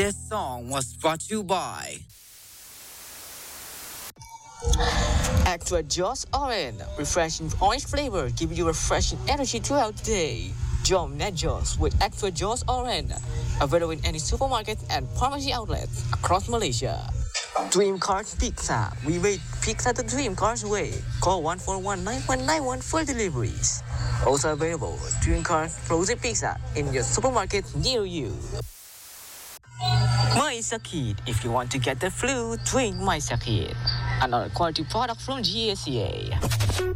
This song was brought to you by Extra Jaws Orange, refreshing orange flavor, giving you refreshing energy throughout the day. Jom Net Jaws with Extra Jaws Orange, available in any supermarket and pharmacy outlets across Malaysia. Dream Cars Pizza, we made pizza the Dream Cars way. Call 141-9191 for deliveries. Also available, Dream Cars Frozen Pizza in your supermarket near you. Mysakid. If you want to get the flu, drink Mysakid. Another quality product from GSCA.